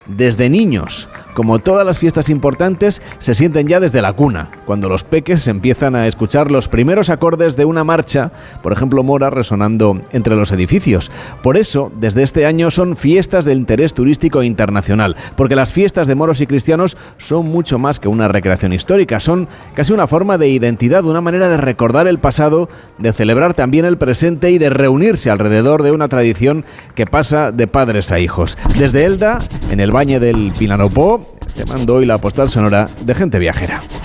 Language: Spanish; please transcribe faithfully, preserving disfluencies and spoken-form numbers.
Desde niños, como todas las fiestas importantes, se sienten ya desde la cuna, cuando los peques empiezan a escuchar los primeros acordes de una marcha, por ejemplo Mora, resonando entre los edificios. Por eso, desde este año son fiestas de interés turístico internacional, porque las fiestas de moros y cristianos son mucho más que una recreación histórica, son casi una forma de identidad, una manera de recordar el pasado, de celebrar también el presente y de reunirse alrededor de una tradición que pasa de padres a hijos. Desde Elda, en el Valle del Vinalopó, te mando hoy la postal sonora de Gente Viajera.